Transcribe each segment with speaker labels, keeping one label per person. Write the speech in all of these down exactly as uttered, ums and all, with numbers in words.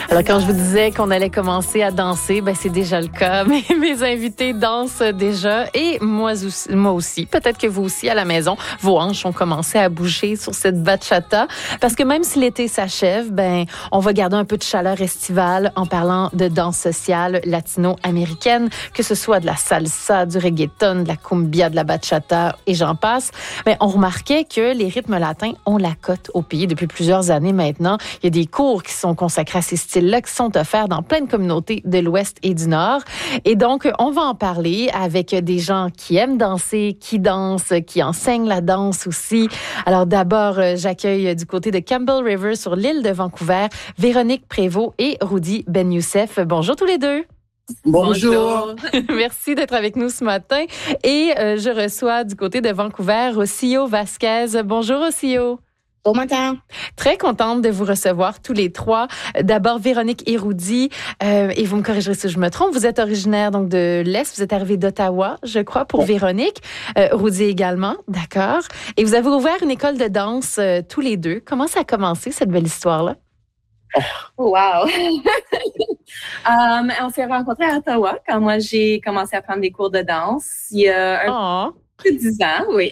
Speaker 1: Alors, quand je vous disais qu'on allait commencer à danser, ben c'est déjà le cas. Mes, mes invités dansent déjà et moi aussi, moi aussi. Peut-être que vous aussi à la maison, vos hanches ont commencé à bouger sur cette bachata. Parce que même si l'été s'achève, ben on va garder un peu de chaleur estivale en parlant de danse sociale latino-américaine, que ce soit de la salsa, du reggaeton, de la cumbia, de la bachata et j'en passe. Ben, on remarquait que les rythmes latins ont la cote au pays depuis plusieurs années maintenant. Il y a des cours qui sont consacrés à ces styles-là qui sont offerts dans plein de communautés de l'Ouest et du Nord. Et donc, on va en parler avec des gens qui aiment danser, qui dansent, qui enseignent la danse aussi. Alors d'abord, j'accueille du côté de Campbell River sur l'île de Vancouver, Véronique Prévost et Rudy Ben Youssef. Bonjour tous les deux.
Speaker 2: Bonjour.
Speaker 1: Merci d'être avec nous ce matin. Et euh, je reçois du côté de Vancouver Rocio Vasquez. Bonjour Rocio.
Speaker 3: Bon matin.
Speaker 1: Très contente de vous recevoir tous les trois. D'abord, Véronique et Rudy, euh, et vous me corrigerez si je me trompe, vous êtes originaire donc de l'Est, vous êtes arrivé d'Ottawa, je crois, pour oui. Véronique. Euh, Rudy également, d'accord. Et vous avez ouvert une école de danse euh, tous les deux. Comment ça a commencé, cette belle histoire-là?
Speaker 3: Oh, wow! um, on s'est rencontrés à Ottawa quand moi, j'ai commencé à prendre des cours de danse. Il y a un
Speaker 1: oh.
Speaker 3: peu de dix ans, oui.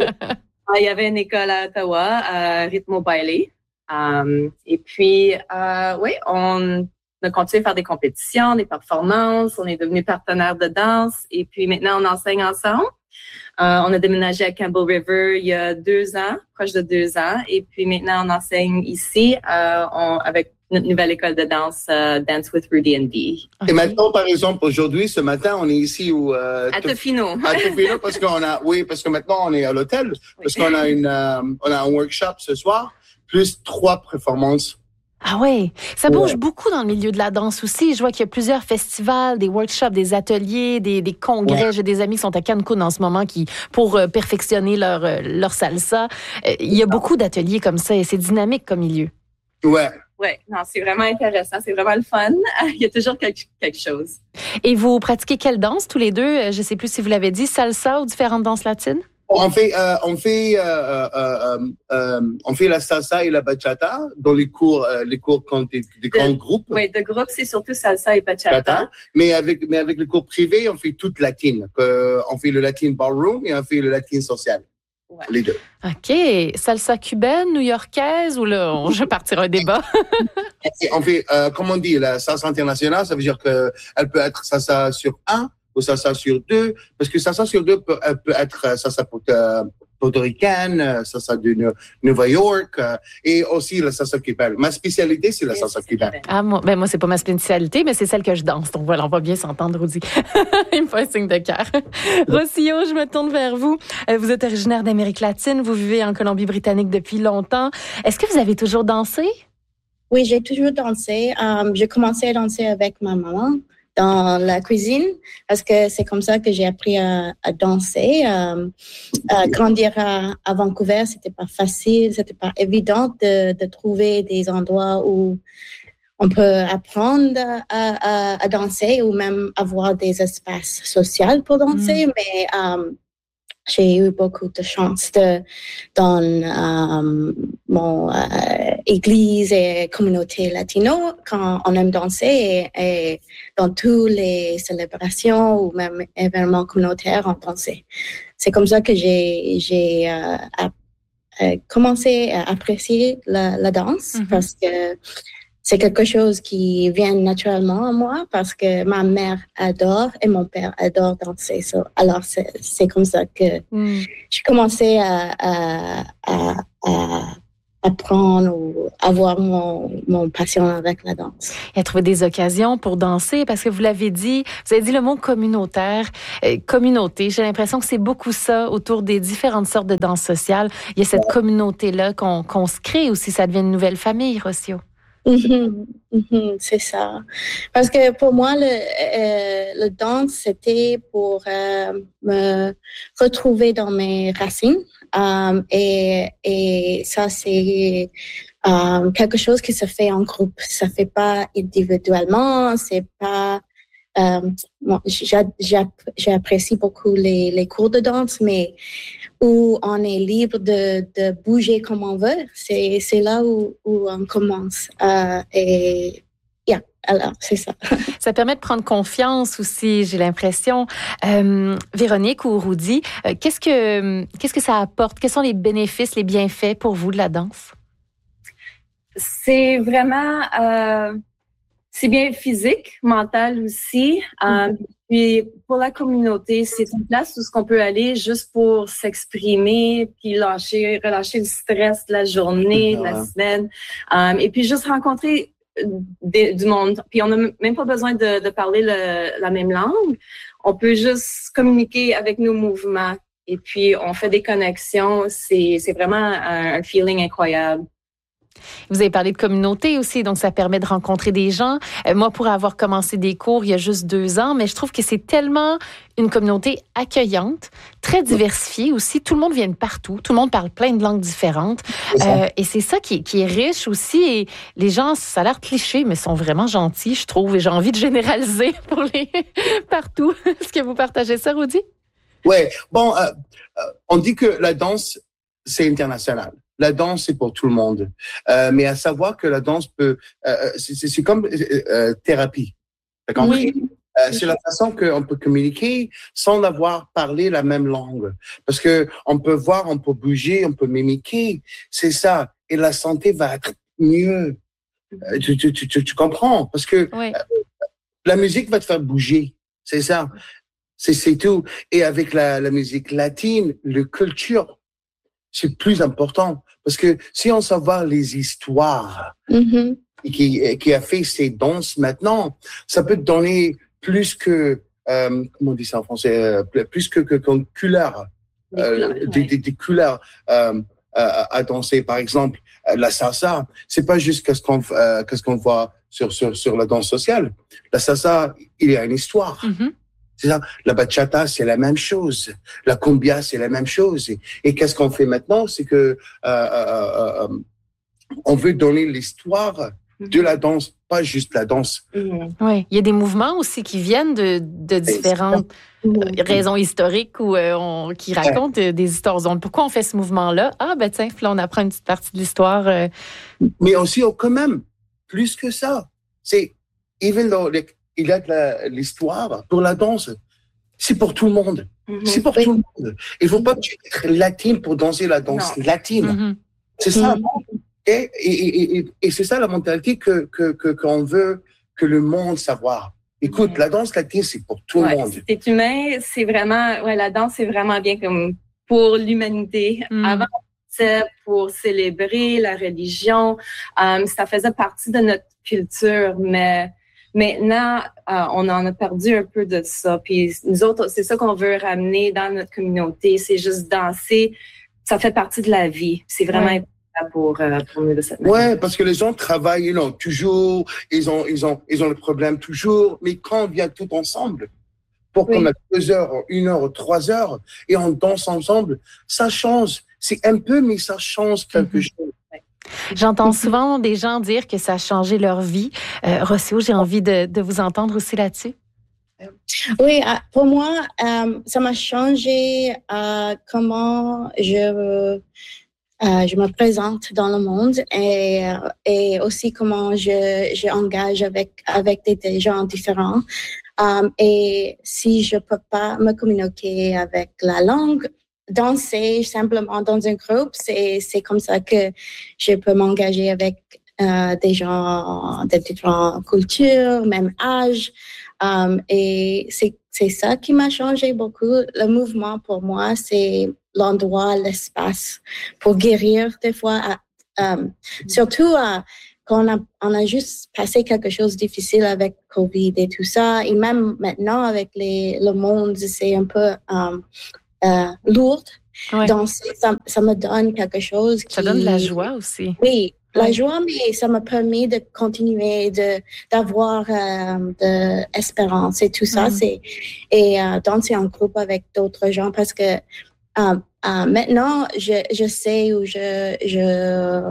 Speaker 3: Il y avait une école à Ottawa, à Ritmo Baile. Um, et puis, euh, oui, on a continué à faire des compétitions, des performances. On est devenus partenaires de danse. Et puis, maintenant, on enseigne ensemble. Euh, on a déménagé à Campbell River il y a deux ans, proche de deux ans. Et puis, maintenant, on enseigne ici euh, on, avec notre nouvelle école de danse, uh, Dance with Rudy and Dee.
Speaker 2: Et maintenant, par exemple, aujourd'hui, ce matin, on est ici où, euh,
Speaker 3: à Tofino.
Speaker 2: À Tofino, parce qu'on a, oui, parce que maintenant, on est à l'hôtel, parce oui. qu'on a une, euh, on a un workshop ce soir, plus trois performances.
Speaker 1: Ah oui, ça bouge ouais. beaucoup dans le milieu de la danse aussi. Je vois qu'il y a plusieurs festivals, des workshops, des ateliers, des, des congrès. Ouais. J'ai des amis qui sont à Cancun en ce moment qui, pour euh, perfectionner leur, euh, leur salsa. Euh, il y a beaucoup d'ateliers comme ça et c'est dynamique comme milieu.
Speaker 2: Ouais.
Speaker 3: Oui, non, c'est vraiment intéressant, c'est vraiment le fun. Il y a toujours quelque, quelque chose.
Speaker 1: Et vous pratiquez quelle danse tous les deux? Je ne sais plus si vous l'avez dit, salsa ou différentes danses latines?
Speaker 2: On fait, euh, on fait, euh, euh, euh, on fait la salsa et la bachata dans les cours, euh, les cours quand des, des grands
Speaker 3: de,
Speaker 2: groupes.
Speaker 3: Oui, de groupe, c'est surtout salsa et bachata. bachata.
Speaker 2: Mais avec, mais avec les cours privés, on fait toute latine. Euh, on fait le latin ballroom et on fait le latin social. Ouais. Les deux.
Speaker 1: OK. Salsa cubaine, new-yorkaise ou là, on, je vais partir un débat?
Speaker 2: On fait, euh, comme on dit, la salsa internationale, ça veut dire qu'elle peut être salsa sur un ou salsa sur deux, parce que salsa sur deux peut, peut être salsa portoricaine, salsa de New York, et aussi la salsa cubaine. Ma spécialité, c'est la salsa cubaine.
Speaker 1: Ah, moi, ben moi, c'est pas ma spécialité, mais c'est celle que je danse. Donc voilà, on va bien s'entendre, Rudy. Il me fait un signe de cœur. Rocio, je me tourne vers vous. Vous êtes originaire d'Amérique latine, vous vivez en Colombie-Britannique depuis longtemps. Est-ce que vous avez toujours dansé?
Speaker 4: Oui, j'ai toujours dansé. Um, j'ai commencé à danser avec ma maman dans la cuisine, parce que c'est comme ça que j'ai appris à, à danser. Euh, à grandir à, à Vancouver, c'était pas facile, c'était pas évident de, de trouver des endroits où on peut apprendre à, à, à danser ou même avoir des espaces sociaux pour danser, mmh. mais euh, j'ai eu beaucoup de chance de, dans euh, mon euh, église et communauté latino quand on aime danser et, et dans toutes les célébrations ou même événements communautaires on dansait. C'est comme ça que j'ai, j'ai euh, a, a commencé à apprécier la, la danse mm-hmm. parce que c'est quelque chose qui vient naturellement à moi parce que ma mère adore et mon père adore danser. So, alors, c'est, c'est comme ça que mm. j'ai commencé à, à, à, à apprendre ou avoir mon, mon passion avec la danse.
Speaker 1: Et à trouver des occasions pour danser parce que vous l'avez dit, vous avez dit le mot communautaire, euh, communauté. J'ai l'impression que c'est beaucoup ça autour des différentes sortes de danse sociale. Il y a cette ouais. communauté-là qu'on, qu'on se crée aussi. Ça devient une nouvelle famille, Rocio.
Speaker 4: Mm-hmm, mm-hmm, c'est ça. Parce que pour moi, le, euh, le danse, c'était pour euh, me retrouver dans mes racines. Um, et, et ça, c'est um, quelque chose qui se fait en groupe. Ça ne fait pas individuellement. C'est pas... Um, bon, j'apprécie beaucoup les, les cours de danse, mais où on est libre de, de bouger comme on veut, c'est, c'est là où, où on commence. Euh, et Yeah, alors, c'est ça.
Speaker 1: Ça permet de prendre confiance aussi, j'ai l'impression. Euh, Véronique ou Rudy, euh, qu'est-ce que, qu'est-ce que ça apporte? Quels sont les bénéfices, les bienfaits pour vous de la danse?
Speaker 3: C'est vraiment, euh, c'est bien physique, mental aussi. Euh, mm-hmm. Puis pour la communauté, c'est une place où ce qu'on peut aller juste pour s'exprimer, puis lâcher, relâcher le stress de la journée, de la semaine, euh, et puis juste rencontrer des, du monde. Puis on n'a même pas besoin de, de parler le, la même langue. On peut juste communiquer avec nos mouvements. Et puis on fait des connexions. C'est, c'est vraiment un, un feeling incroyable.
Speaker 1: Vous avez parlé de communauté aussi, donc ça permet de rencontrer des gens. Euh, moi, pour avoir commencé des cours il y a juste deux ans, mais je trouve que c'est tellement une communauté accueillante, très diversifiée aussi. Tout le monde vient de partout, tout le monde parle plein de langues différentes. Euh, et c'est ça qui est, qui est riche aussi. Et les gens, ça a l'air cliché, mais sont vraiment gentils, je trouve. Et j'ai envie de généraliser pour les partout. Est-ce que vous partagez ça, Rudy?
Speaker 2: Oui. Bon, euh, euh, on dit que la danse, c'est international. La danse, c'est pour tout le monde. Euh, mais à savoir que la danse peut... Euh, c'est, c'est comme euh, thérapie. T'as compris? Oui. Euh, c'est la façon qu'on peut communiquer sans avoir parlé la même langue. Parce que on peut voir, on peut bouger, on peut mimiquer. C'est ça. Et la santé va être mieux. Euh, tu, tu, tu, tu comprends? Parce que oui. euh, la musique va te faire bouger. C'est ça. C'est, c'est tout. Et avec la, la musique latine, la culture, c'est plus important parce que si on savoir les histoires mm-hmm. qui qui a fait ces danses maintenant, ça peut te donner plus que euh, comment on dit ça en français, euh, plus que que qu'une couleur, des, euh, couleurs, des, ouais. des, des couleurs euh, à, à danser. Par exemple, la salsa, c'est pas juste qu'est-ce qu'on euh, qu'est-ce qu'on voit sur sur sur la danse sociale. La salsa, il y a une histoire. Mm-hmm. C'est ça. La bachata, c'est la même chose. La cumbia, c'est la même chose. Et, et qu'est-ce qu'on fait maintenant? C'est que euh, euh, euh, on veut donner l'histoire de la danse, pas juste la danse.
Speaker 1: Mm-hmm. Oui, il y a des mouvements aussi qui viennent de, de différentes mm-hmm. raisons historiques ou euh, on, qui racontent ouais. des histoires. Donc, pourquoi on fait ce mouvement-là? Ah, ben tiens, là, on apprend une petite partie de l'histoire. Euh...
Speaker 2: Mais aussi, oh, quand même, plus que ça. C'est, even though... Like, il y a de la, l'histoire pour la danse. C'est pour tout le monde. Mm-hmm. C'est pour oui. tout le monde. Il ne faut pas être latine pour danser la danse non. latine. Mm-hmm. C'est ça. Mm-hmm. Et, et, et, et c'est ça la mentalité que, que, que, qu'on veut que le monde savoir. Écoute, mm-hmm. la danse latine, c'est pour tout ouais, le monde.
Speaker 3: C'est humain, c'est vraiment, ouais, la danse, c'est vraiment bien comme pour l'humanité. Mm-hmm. Avant, c'était pour célébrer la religion. Um, ça faisait partie de notre culture, mais maintenant, euh, on en a perdu un peu de ça. Puis nous autres, c'est ça qu'on veut ramener dans notre communauté. C'est juste danser. Ça fait partie de la vie. C'est vraiment ouais. important pour, euh, pour nous de cette manière.
Speaker 2: Ouais, parce que les gens travaillent, you know, toujours. Ils ont, ils ont, ils ont le problème toujours. Mais quand on vient tout ensemble, pour oui. qu'on ait deux heures, une heure, trois heures, et on danse ensemble, ça change. C'est un peu, mais ça change quelque mm-hmm. chose.
Speaker 1: J'entends souvent des gens dire que ça a changé leur vie. Euh, Rocio, j'ai envie de, de vous entendre aussi là-dessus.
Speaker 4: Oui, pour moi, euh, ça m'a changé euh, comment je, euh, je me présente dans le monde et, et aussi comment je, je engage avec, avec des, des gens différents. Um, et si je peux pas me communiquer avec la langue, danser simplement dans un groupe, c'est, c'est comme ça que je peux m'engager avec euh, des gens de différentes cultures, même âge. Um, et c'est, c'est ça qui m'a changé beaucoup. Le mouvement, pour moi, c'est l'endroit, l'espace pour guérir des fois. Um, surtout uh, quand on a, on a juste passé quelque chose de difficile avec Covid et tout ça. Et même maintenant, avec les, le monde, c'est un peu... Um, Euh, lourde. Ouais. Donc, ça, ça me donne quelque chose qui...
Speaker 1: Ça donne de la joie aussi.
Speaker 4: Oui, la ouais. joie, mais ça m'a permis de continuer, de, d'avoir euh, de l'espérance et tout ça. Mm. C'est, et euh, danser en groupe avec d'autres gens parce que euh, euh, maintenant, je, je sais où je... je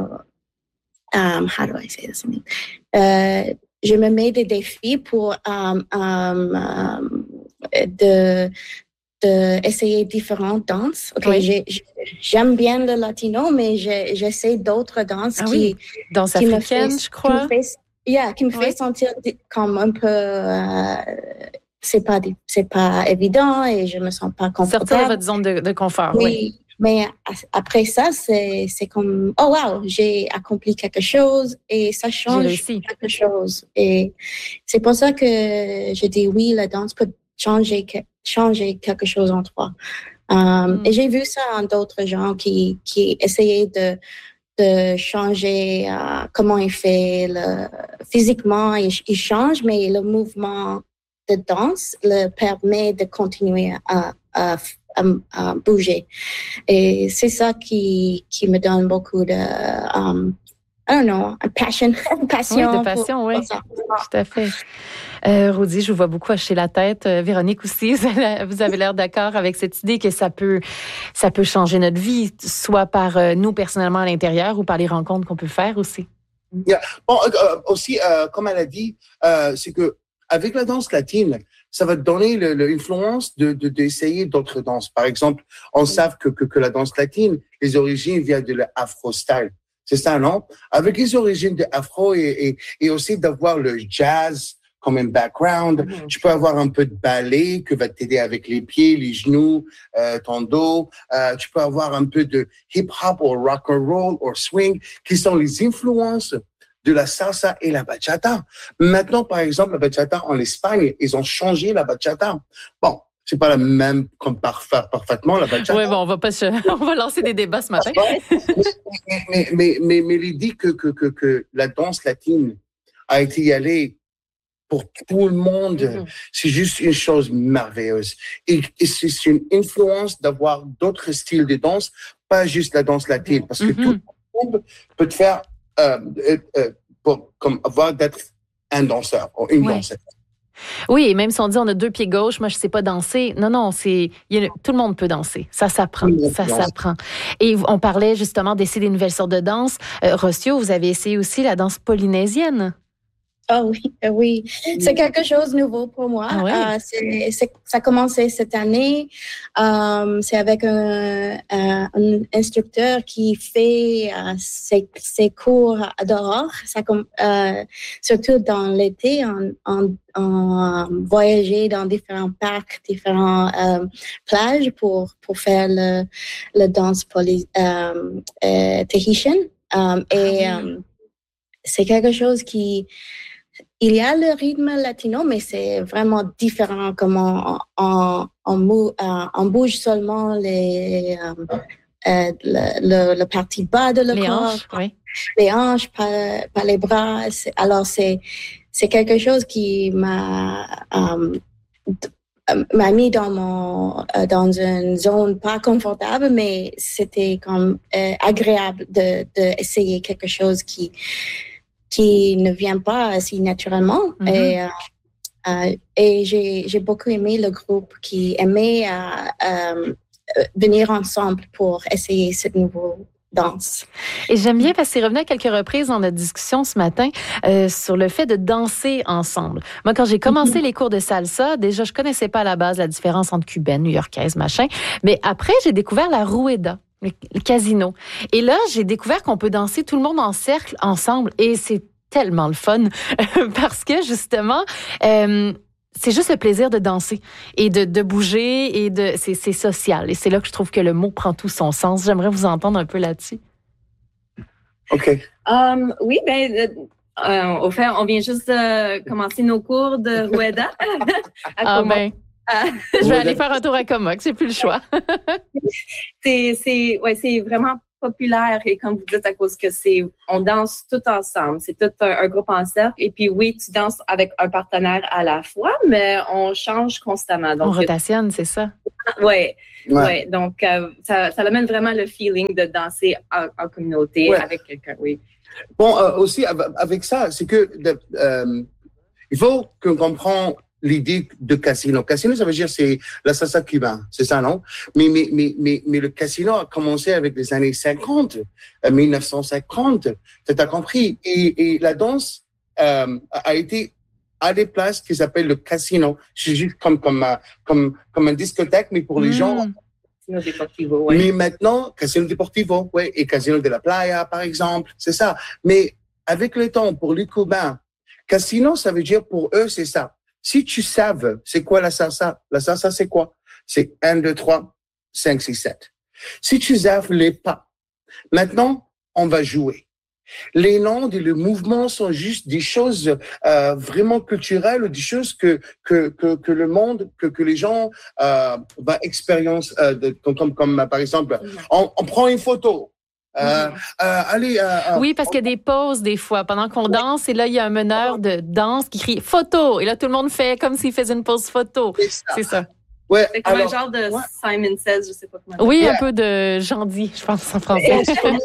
Speaker 4: um, how do I say this? Euh, je me mets des défis pour um, um, um, de... d'essayer différentes danses. Okay, oui. j'ai, j'aime bien le latino, mais j'ai, j'essaie d'autres danses
Speaker 1: ah
Speaker 4: qui...
Speaker 1: Oui. Danse
Speaker 4: qui
Speaker 1: africaine,
Speaker 4: fait,
Speaker 1: je crois.
Speaker 4: Fait, yeah, qui me fait
Speaker 1: Ouais.
Speaker 4: sentir comme un peu, euh, c'est pas, c'est pas évident et je me sens pas confortable.
Speaker 1: Sortir de votre zone de, de confort, oui.
Speaker 4: Oui, mais après ça, c'est, c'est comme, oh wow, j'ai accompli quelque chose et ça
Speaker 1: J'ai
Speaker 4: change
Speaker 1: réussi.
Speaker 4: quelque chose. Et c'est pour ça que je dis oui, la danse peut changer, changer quelque chose en toi. Um,
Speaker 1: Mm.
Speaker 4: Et j'ai vu ça en d'autres gens qui, qui essayaient de, de changer uh, comment il fait le, physiquement, il, il change, mais le mouvement de danse le permet de continuer à, à, à, à bouger. Et c'est ça qui, qui me donne beaucoup de, um, I don't know, passion, passion.
Speaker 1: Oui, de passion,
Speaker 4: pour,
Speaker 1: oui.
Speaker 4: pour ça.
Speaker 1: Tout à fait. Euh, Rudy, je vous vois beaucoup hocher la tête. Euh, Véronique aussi, vous avez, vous avez l'air d'accord avec cette idée que ça peut, ça peut changer notre vie, soit par euh, nous personnellement à l'intérieur ou par les rencontres qu'on peut faire aussi.
Speaker 2: Yeah. Bon, euh, aussi, euh, comme elle a dit, euh, c'est que avec la danse latine, ça va te donner l'influence de, de, d'essayer d'autres danses. Par exemple, on sait que, que, que la danse latine, les origines viennent de l'afro-style. C'est ça, non? Avec les origines de afro et, et, et aussi d'avoir le jazz comme un background, mm-hmm. Tu peux avoir un peu de ballet que va t'aider avec les pieds, les genoux, euh, ton dos. Euh, tu peux avoir un peu de hip-hop ou rock and roll ou swing qui sont les influences de la salsa et la bachata. Maintenant, par exemple, la bachata en Espagne, ils ont changé la bachata. Bon, c'est pas la même comme parfa- parfaitement la bachata.
Speaker 1: Oui, bon, on va pas se... on va lancer des débats ce matin.
Speaker 2: mais, mais, mais, mais, mais l'idée que, que, que, que la danse latine a été y aller pour tout le monde, mm-hmm. C'est juste une chose merveilleuse. Et, et c'est une influence d'avoir d'autres styles de danse, pas juste la danse latine, parce que mm-hmm. Tout le monde peut te faire euh, euh, euh, pour, comme avoir d'être un danseur ou une
Speaker 1: ouais.
Speaker 2: danseuse.
Speaker 1: Oui, et même si on dit on a deux pieds gauche, moi je sais pas danser. Non, non, c'est il y a, tout le monde peut danser. Ça s'apprend, ça s'apprend. Et on parlait justement d'essayer des nouvelles sortes de danse. Euh, Rocio, vous avez essayé aussi la danse polynésienne.
Speaker 4: Oh oui, oui. C'est quelque chose de nouveau pour moi.
Speaker 1: Ah oui?
Speaker 4: euh, c'est, c'est, ça a commencé cette année. Euh, c'est avec un, un, un instructeur qui fait euh, ses, ses cours dehors. Ça, euh, surtout dans l'été, on, on, on voyageait dans différents parcs, différentes euh, plages pour, pour faire le, le danse poly, euh, euh, tahitian. Um, et ah oui. euh, c'est quelque chose qui... Il y a le rythme latino, mais c'est vraiment différent comment on, on, on, on bouge seulement les, euh, euh, le, le, le partie bas de le
Speaker 1: les
Speaker 4: corps.
Speaker 1: Hanches, oui.
Speaker 4: Les hanches, pas, pas les bras. C'est, alors, c'est, c'est quelque chose qui m'a, euh, m'a mis dans, mon, dans une zone pas confortable, mais c'était comme euh, agréable de, de essayer quelque chose qui... qui ne vient pas si naturellement. Mm-hmm. Et, euh, euh, et j'ai, j'ai beaucoup aimé le groupe qui aimait euh, euh, venir ensemble pour essayer cette nouvelle danse.
Speaker 1: Et j'aime bien parce que c'est revenu à quelques reprises dans notre discussion ce matin euh, sur le fait de danser ensemble. Moi, quand j'ai commencé mm-hmm. les cours de salsa, déjà, je connaissais pas à la base la différence entre cubaine, new-yorkaise, machin. Mais après, j'ai découvert la rueda. Le casino. Et là, j'ai découvert qu'on peut danser tout le monde en cercle ensemble et c'est tellement le fun parce que justement, euh, c'est juste le plaisir de danser et de, de bouger et de c'est, c'est social. Et c'est là que je trouve que le mot prend tout son sens. J'aimerais vous entendre un peu là-dessus.
Speaker 2: OK.
Speaker 3: Um, oui, ben, euh, au fait, on vient juste de commencer nos cours de rueda.
Speaker 1: ah ben. Ah, je vais aller faire un tour à Comox, j'ai plus le choix.
Speaker 3: c'est, c'est, ouais, c'est vraiment populaire et comme vous dites, à cause que c'est, on danse tout ensemble. C'est tout un, un groupe en cercle. Et puis oui, tu danses avec un partenaire à la fois, mais on change constamment. Donc,
Speaker 1: on rotationne, c'est ça?
Speaker 3: Oui, ouais. ouais. Donc euh, ça, ça amène vraiment le feeling de danser en, en communauté ouais. avec quelqu'un, oui.
Speaker 2: Bon, euh, aussi, avec ça, c'est que de, euh, il faut qu'on comprenne l'idée de casino. Casino, ça veut dire c'est la salsa cubaine, c'est ça, non? Mais, mais, mais, mais, mais le casino a commencé avec les années cinquante, mille neuf cent cinquante, tu as compris? Et, et la danse euh, a été à des places qui s'appellent le casino. C'est juste comme, comme, comme, comme un discothèque, mais pour les mmh. gens.
Speaker 3: Casino Deportivo, oui.
Speaker 2: Mais maintenant, Casino Deportivo, oui, et Casino de la Playa, par exemple, c'est ça. Mais avec le temps, pour les Cubains, Casino, ça veut dire pour eux, c'est ça. Si tu saves, c'est quoi la salsa? La salsa, c'est quoi? C'est un, deux, trois, cinq, six, sept. Si tu saves les pas, maintenant, on va jouer. Les langues et le mouvement sont juste des choses euh, vraiment culturelles, des choses que que que, que le monde, que que les gens euh, va expérience euh, de, comme, comme comme par exemple, on, on prend une photo. Euh, mm-hmm. euh, allez, euh,
Speaker 1: oui, parce qu'il y a des pauses des fois pendant qu'on danse et là il y a un meneur de danse qui crie photo et là tout le monde fait comme s'il faisait une pause photo. C'est ça. C'est ça.
Speaker 3: Ouais, c'est comme alors, un genre de ouais. Simon Says, je sais pas comment.
Speaker 1: Oui, yeah. Un peu de Jandy, je pense en français.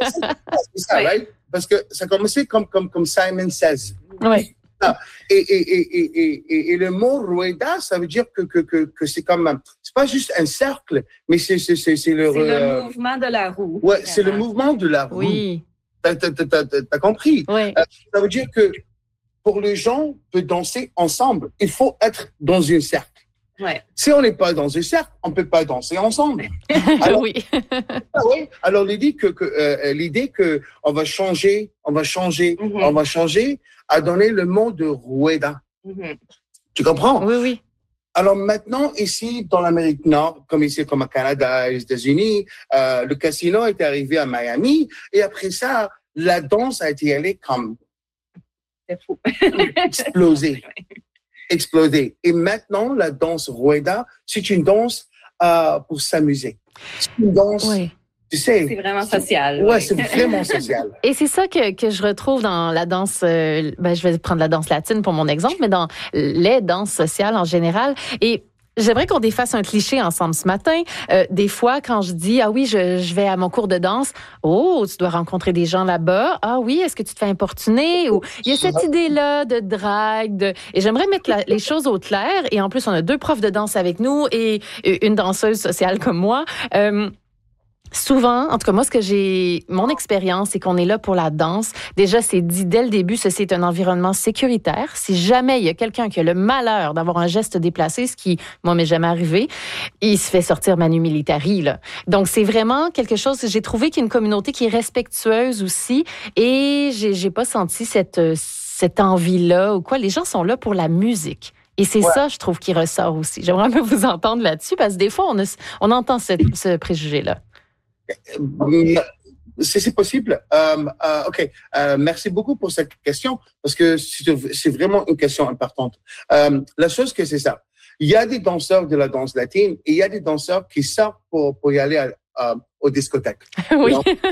Speaker 2: C'est ça, right? Parce que ça a commencé comme comme comme Simon Says.
Speaker 1: Oui.
Speaker 2: Et, et, et, et, et, et le mot rueda, ça veut dire que, que, que, que c'est comme, c'est pas juste un cercle, mais c'est, c'est, c'est, c'est le,
Speaker 3: c'est euh, le mouvement de la roue.
Speaker 2: Ouais, c'est le mouvement de la roue.
Speaker 1: Oui.
Speaker 2: T'as, t'as, t'as, t'as compris?
Speaker 1: Oui.
Speaker 2: Euh, ça veut dire que pour les gens de danser ensemble, il faut être dans un cercle.
Speaker 3: Ouais.
Speaker 2: Si on n'est pas dans un cercle, on peut pas danser ensemble.
Speaker 1: Alors, oui.
Speaker 2: Ah ouais. Alors l'idée que, que euh, l'idée que on va changer, on va changer, mm-hmm. on va changer, a donné le mot de rueda.
Speaker 3: Mm-hmm.
Speaker 2: Tu comprends?
Speaker 1: Oui, oui.
Speaker 2: Alors maintenant ici dans l'Amérique Nord, comme ici comme au Canada, les États-Unis, euh, le casino est arrivé à Miami et après ça, la danse a été allée comme
Speaker 3: c'est fou.
Speaker 2: exploser. Exploser. Et maintenant, la danse rueda, c'est une danse euh, pour s'amuser. C'est une danse,
Speaker 1: oui.
Speaker 2: tu sais.
Speaker 3: C'est vraiment social.
Speaker 2: Ouais,
Speaker 3: oui.
Speaker 2: c'est vraiment social.
Speaker 1: Et c'est ça que, que je retrouve dans la danse, euh, ben, je vais prendre la danse latine pour mon exemple, mais dans les danses sociales en général. Et j'aimerais qu'on défasse un cliché ensemble ce matin. Euh, des fois, quand je dis « Ah oui, je, je vais à mon cours de danse. » « Oh, tu dois rencontrer des gens là-bas. Ah oui, est-ce que tu te fais importuner? » Ou il y a cette idée-là de drague. De... Et j'aimerais mettre la, les choses au clair. Et en plus, on a deux profs de danse avec nous et une danseuse sociale comme moi. Euh, Souvent, en tout cas, moi, ce que j'ai, mon expérience, c'est qu'on est là pour la danse. Déjà, c'est dit dès le début, ceci est un environnement sécuritaire. Si jamais il y a quelqu'un qui a le malheur d'avoir un geste déplacé, ce qui, moi, m'est jamais arrivé, il se fait sortir manu militari, là. Donc, c'est vraiment quelque chose, j'ai trouvé qu'il y a une communauté qui est respectueuse aussi et j'ai, j'ai pas senti cette, cette envie-là ou quoi. Les gens sont là pour la musique. Et c'est ouais. ça, je trouve, qui ressort aussi. J'aimerais un peu vous entendre là-dessus parce que des fois, on, a, on entend ce, ce préjugé-là.
Speaker 2: C'est, c'est possible. Euh, euh, OK. Euh, merci beaucoup pour cette question parce que c'est, c'est vraiment une question importante. Euh, la chose que c'est ça. Il y a des danseurs de la danse latine et il y a des danseurs qui sortent pour, pour y aller à, à, aux discothèques.
Speaker 1: Oui.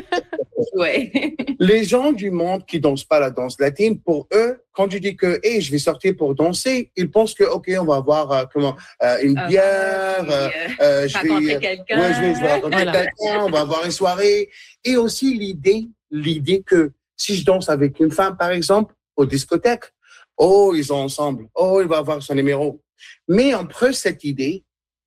Speaker 3: Ouais.
Speaker 2: Les gens du monde qui dansent pas la danse latine, pour eux, quand tu dis que hey, je vais sortir pour danser, ils pensent que OK, on va avoir euh, comment euh, une
Speaker 3: uh-huh,
Speaker 2: bière,
Speaker 3: euh,
Speaker 2: euh, je
Speaker 3: rencontrer
Speaker 2: vais,
Speaker 3: quelqu'un,
Speaker 2: ouais, je vais, je vais rencontrer
Speaker 1: voilà.
Speaker 2: quelqu'un, on va avoir une soirée. Et aussi l'idée, l'idée que si je danse avec une femme, par exemple, aux discothèques, oh, ils sont ensemble, oh, il va avoir son numéro. Mais on prend cette idée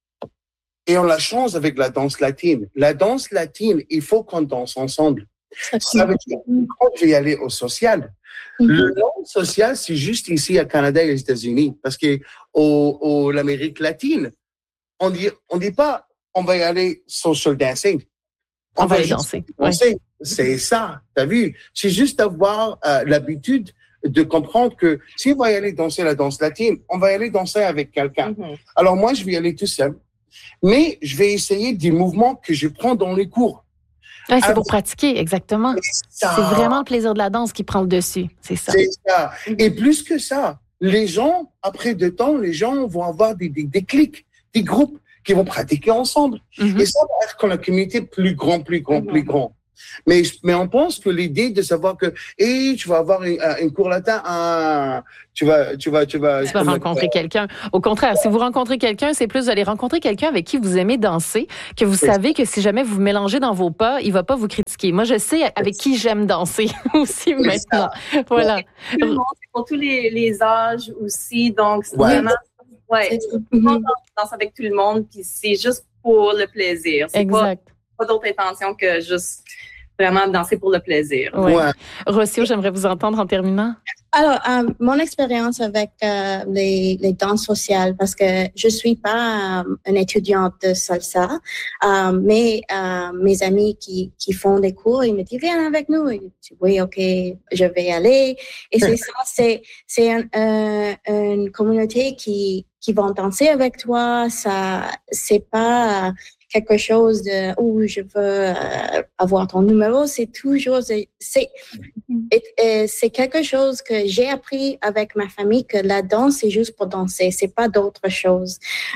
Speaker 2: et on la change avec la danse latine. La danse latine, il faut qu'on danse ensemble. Ça veut dire que quand je vais aller au social, mm-hmm. le nom social, c'est juste ici au Canada et aux États-Unis. Parce que au, au l'Amérique latine, on dit, on dit pas, on va y aller social dancing.
Speaker 1: On, on va y danser. danser.
Speaker 2: Oui. C'est ça, t'as vu? C'est juste avoir euh, l'habitude de comprendre que si on va y aller danser la danse latine, on va y aller danser avec quelqu'un. Mm-hmm. Alors moi, je vais y aller tout seul. Mais je vais essayer des mouvements que je prends dans les cours.
Speaker 1: Oui, c'est pour pratiquer, exactement. C'est, c'est vraiment le plaisir de la danse qui prend le dessus. C'est ça.
Speaker 2: C'est ça. Et plus que ça, les gens, après deux temps, les gens vont avoir des, des, des clics, des groupes qui vont pratiquer ensemble. Mm-hmm. Et ça va être quand la communauté plus grand, plus grand, mm-hmm. plus grand. Mais, mais on pense que l'idée de savoir que, hey, tu vas avoir une, une cour latin, un, tu vas, tu vas, tu vas,
Speaker 1: tu vas rencontrer euh, quelqu'un. Au contraire, si vous rencontrez quelqu'un, c'est plus d'aller rencontrer quelqu'un avec qui vous aimez danser, que vous savez que si jamais vous vous mélangez dans vos pas, il va pas vous critiquer. Moi, je sais avec qui j'aime danser aussi maintenant. Ça. Voilà.
Speaker 3: Tout le monde, c'est pour tous les, les âges aussi. Donc, c'est ouais. vraiment, ouais, tout le monde danse avec tout le monde, puis c'est juste pour le plaisir. C'est
Speaker 1: exact.
Speaker 3: Pas, pas d'autre intention que juste vraiment danser pour le plaisir.
Speaker 1: Ouais.
Speaker 2: Ouais.
Speaker 1: Rocio, j'aimerais vous entendre en terminant.
Speaker 4: Alors, euh, mon expérience avec euh, les, les danses sociales, parce que je suis pas euh, une étudiante de salsa, euh, mais euh, mes amis qui, qui font des cours, ils me disent, viens avec nous. Et je dis, oui, OK, je vais y aller. Et c'est ça, c'est, c'est un, euh, une communauté qui, qui vont danser avec toi. Ça, c'est pas quelque chose de, oh, je veux euh, avoir ton numéro. C'est toujours, c'est, c'est, et, et c'est quelque chose que j'ai appris avec ma famille, que la danse, c'est juste pour danser, c'est pas d'autre chose.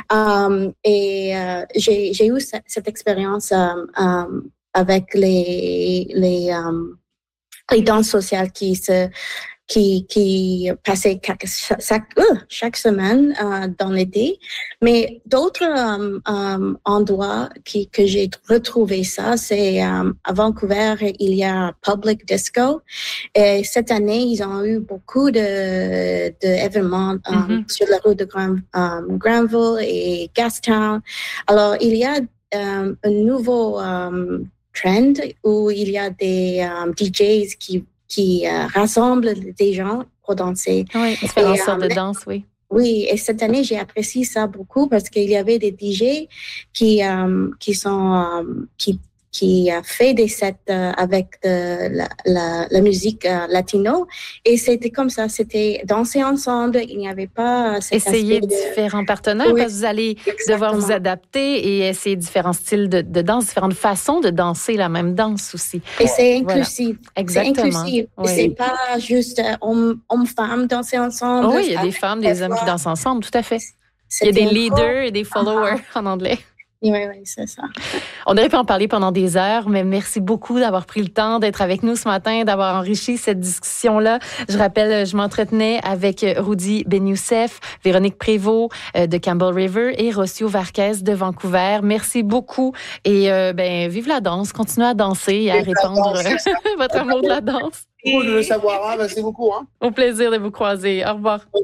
Speaker 4: Um, et euh, j'ai, j'ai eu cette, cette expérience um, um, avec les, les, um, les danses sociales qui se qui qui passaient chaque, chaque, uh, chaque semaine uh, dans l'été. Mais d'autres um, um, endroits qui, que j'ai retrouvé ça, c'est um, à Vancouver, il y a Public Disco. Et cette année, ils ont eu beaucoup de, de événements um, mm-hmm. sur la route de Grand, um, Granville et Gastown. Alors, il y a um, un nouveau um, trend où il y a des um, D Js qui qui euh, rassemble des gens pour danser.
Speaker 1: Oui, différentes sortes euh, de danse, oui.
Speaker 4: Oui, et cette année, j'ai apprécié ça beaucoup parce qu'il y avait des D J qui, euh, qui sont, euh, qui, qui a fait des sets euh, avec de, la, la, la musique euh, latino. Et c'était comme ça, c'était danser ensemble. Il n'y avait pas cet
Speaker 1: essayer
Speaker 4: aspect de...
Speaker 1: différents partenaires oui, parce que vous allez exactement. devoir vous adapter et essayer différents styles de, de danse, différentes façons de danser la même danse aussi.
Speaker 4: Et c'est inclusif.
Speaker 1: Voilà. Exactement.
Speaker 4: C'est inclusif.
Speaker 1: Oui.
Speaker 4: C'est pas juste euh, homme, homme-femme danser ensemble.
Speaker 1: Oh oui, il y a des femmes, des hommes qui dansent ensemble, tout à fait. C'était il y a des leaders et des followers uh-huh. en anglais.
Speaker 4: Oui, oui, c'est ça.
Speaker 1: On aurait pu en parler pendant des heures, mais merci beaucoup d'avoir pris le temps d'être avec nous ce matin, d'avoir enrichi cette discussion-là. Je rappelle, je m'entretenais avec Rudy Ben-Youssef, Véronique Prévost euh, de Campbell River et Rocio Varquez de Vancouver. Merci beaucoup et euh, ben vive la danse, continuez à danser et à vive répandre votre amour de la danse.
Speaker 2: Beaucoup de le savoir, hein? Merci beaucoup. Hein?
Speaker 1: Au plaisir de vous croiser. Au revoir.